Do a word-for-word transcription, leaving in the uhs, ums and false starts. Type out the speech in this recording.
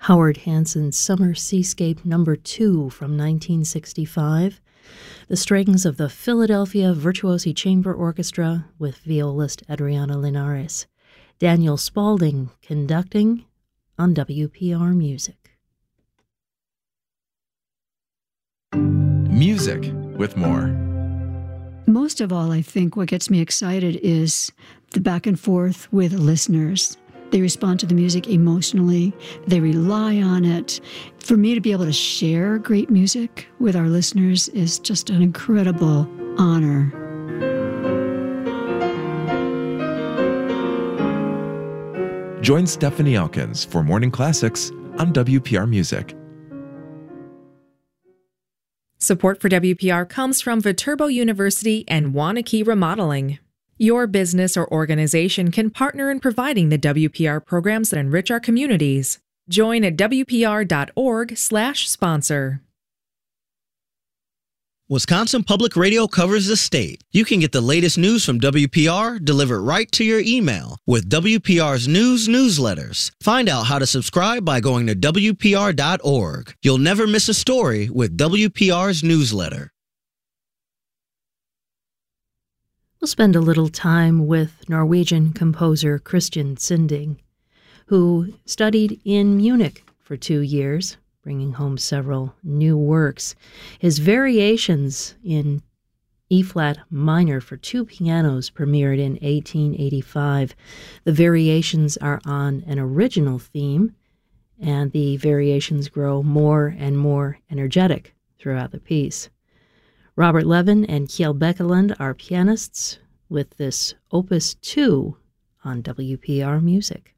Howard Hanson's Summer Seascape Number two from nineteen sixty-five, the strings of the Philadelphia Virtuosi Chamber Orchestra with violist Adriana Linares, Daniel Spaulding conducting on W P R Music. Music with more. Most of all, I think what gets me excited is the back and forth with listeners. They respond to the music emotionally. They rely on it. For me to be able to share great music with our listeners is just an incredible honor. Join Stephanie Elkins for Morning Classics on W P R Music. Support for W P R comes from Viterbo University and Wanakee Remodeling. Your business or organization can partner in providing the W P R programs that enrich our communities. Join at W P R dot org slash sponsor. Wisconsin Public Radio covers the state. You can get the latest news from W P R delivered right to your email with W P R's news newsletters. Find out how to subscribe by going to W P R dot org. You'll never miss a story with W P R's newsletter. We'll spend a little time with Norwegian composer Christian Sinding, who studied in Munich for two years, bringing home several new works. His Variations in E-flat minor for two pianos premiered in eighteen eighty-five. The variations are on an original theme, and the variations grow more and more energetic throughout the piece. Robert Levin and Kjell Bekkeland are pianists with this Opus two on W P R Music.